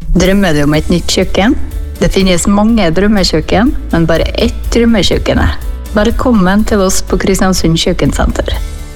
Drømmer du om et nytt kjøkken? Det finnes mange drømmekjøkken, men bare ett drømmekjøkken. Velkommen til oss på Kristiansund Kjøkkensenter.